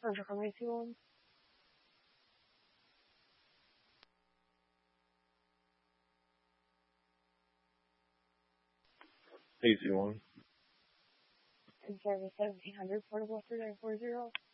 Central Community One. Easy one. And service 1700 portable 3940.